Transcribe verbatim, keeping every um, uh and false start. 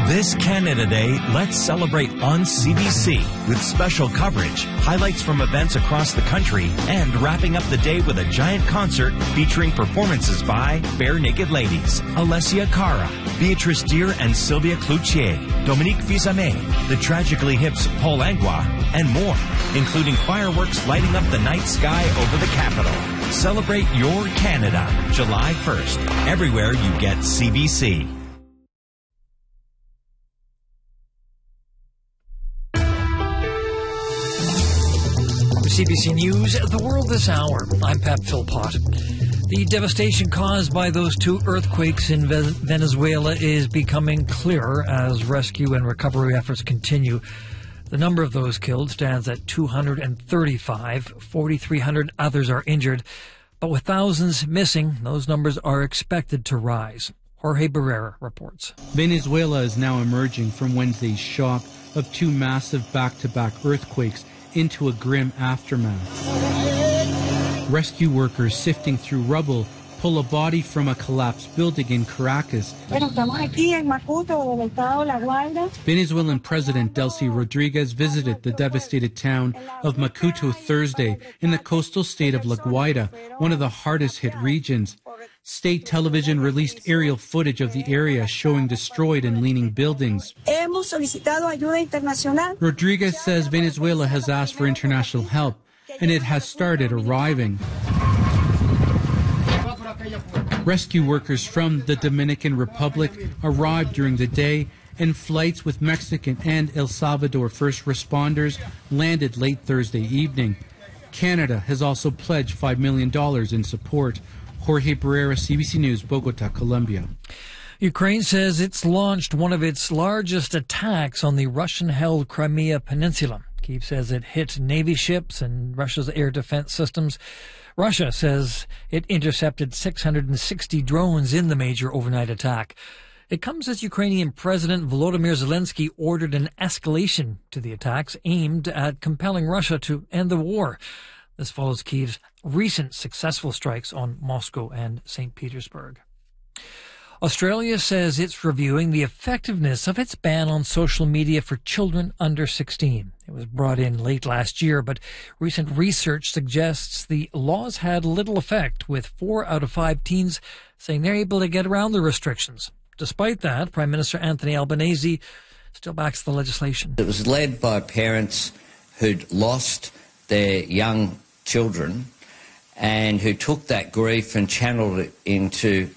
This Canada Day, let's celebrate on C B C with special coverage, highlights from events across the country, and wrapping up the day with a giant concert featuring performances by Bare Naked Ladies, Alessia Cara, Beatrice Deer and Sylvia Cloutier, Dominique Fils-Aimé, the Tragically Hip's Paul Angua, and more, including fireworks lighting up the night sky over the capital. Celebrate your Canada, July first, everywhere you get C B C. C B C News, the world this hour. I'm Pat Philpott. The devastation caused by those two earthquakes in Venezuela is becoming clearer as rescue and recovery efforts continue. The number of those killed stands at two hundred thirty-five. forty-three hundred others are injured. But with thousands missing, those numbers are expected to rise. Jorge Barrera reports. Venezuela is now emerging from Wednesday's shock of two massive back-to-back earthquakes into a grim aftermath. Rescue workers sifting through rubble pull a body from a collapsed building in Caracas. Venezuelan President Delcy Rodriguez visited the devastated town of Macuto Thursday in the coastal state of La Guaira, one of the hardest hit regions. State television released aerial footage of the area showing destroyed and leaning buildings. Rodriguez says Venezuela has asked for international help, and it has started arriving. Rescue workers from the Dominican Republic arrived during the day, and flights with Mexican and El Salvador first responders landed late Thursday evening. Canada has also pledged five million dollars in support. Jorge Barrera, C B C News, Bogota, Colombia. Ukraine says it's launched one of its largest attacks on the Russian-held Crimea Peninsula. Kyiv says it hit Navy ships and Russia's air defense systems. Russia says it intercepted six hundred sixty drones in the major overnight attack. It comes as Ukrainian President Volodymyr Zelensky ordered an escalation to the attacks aimed at compelling Russia to end the war. This follows Kyiv's recent successful strikes on Moscow and Saint Petersburg. Australia says it's reviewing the effectiveness of its ban on social media for children under sixteen. It was brought in late last year, but recent research suggests the laws had little effect, with four out of five teens saying they're able to get around the restrictions. Despite that, Prime Minister Anthony Albanese still backs the legislation. It was led by parents who'd lost their young children and who took that grief and channeled it into